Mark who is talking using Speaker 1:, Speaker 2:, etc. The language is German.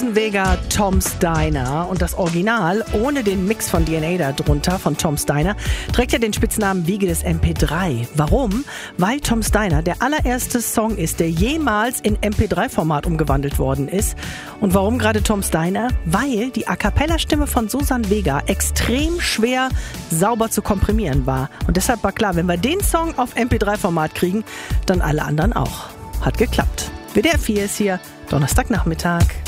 Speaker 1: Susan Vega, Tom's Diner. Und das Original, ohne den Mix von DNA da drunter, von Tom's Diner, trägt ja den Spitznamen Wiege des MP3. Warum? Weil Tom's Diner der allererste Song ist, der jemals in MP3-Format umgewandelt worden ist. Und warum gerade Tom's Diner? Weil die A-Cappella-Stimme von Susan Vega extrem schwer sauber zu komprimieren war. Und deshalb war klar, wenn wir den Song auf MP3-Format kriegen, dann alle anderen auch. Hat geklappt. WDR 4 ist hier, Donnerstagnachmittag.